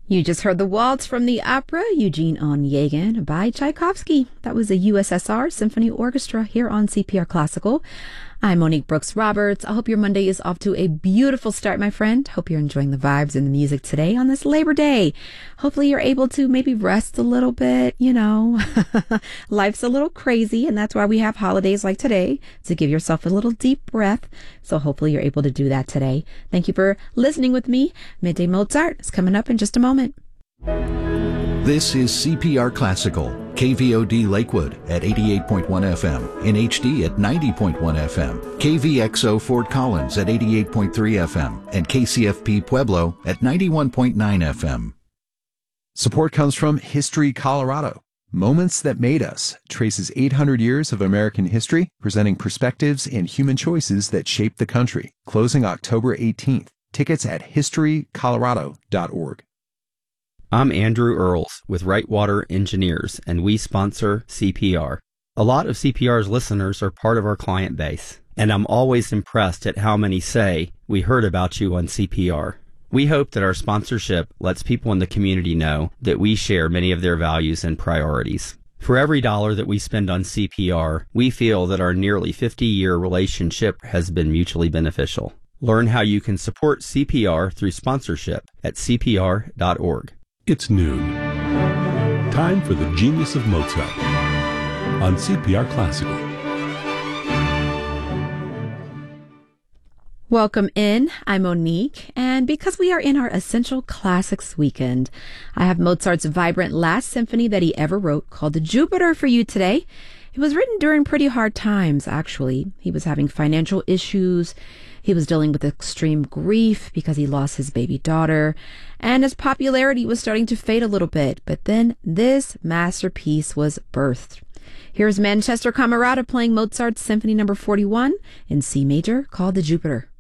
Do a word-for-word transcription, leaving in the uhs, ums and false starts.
You just heard the waltz from the opera Eugene Onegin by Tchaikovsky. That was a U S S R Symphony Orchestra here on C P R Classical. I'm Monique Brooks Roberts. I hope your Monday is off to a beautiful start, my friend. Hope you're enjoying the vibes and the music today on this Labor Day. Hopefully you're able to maybe rest a little bit, you know. Life's a little crazy, and that's why we have holidays like today, to give yourself a little deep breath. So hopefully you're able to do that today. Thank you for listening with me. Midday Mozart is coming up in just a moment. This is C P R Classical, K V O D Lakewood at eighty-eight point one F M, in H D at ninety point one F M, K V X O Fort Collins at eighty-eight point three F M, and K C F P Pueblo at ninety-one point nine F M. Support comes from History Colorado. Moments That Made Us traces eight hundred years of American history, presenting perspectives and human choices that shaped the country. Closing October eighteenth. Tickets at history colorado dot org. I'm Andrew Earls with Wrightwater Engineers, and we sponsor C P R. A lot of C P R's listeners are part of our client base, and I'm always impressed at how many say, "We heard about you on C P R." We hope that our sponsorship lets people in the community know that we share many of their values and priorities. For every dollar that we spend on C P R, we feel that our nearly fifty-year relationship has been mutually beneficial. Learn how you can support C P R through sponsorship at C P R dot org. It's noon. Time for the Genius of Mozart on C P R Classical. Welcome in. I'm Monique, and because we are in our Essential Classics weekend, I have Mozart's vibrant last symphony that he ever wrote called the Jupiter for you today. It was written during pretty hard times, actually. He was having financial issues. He was dealing with extreme grief because he lost his baby daughter, and his popularity was starting to fade a little bit. But then this masterpiece was birthed. Here's Manchester Camerata playing Mozart's Symphony Number forty-one in C major, called the Jupiter.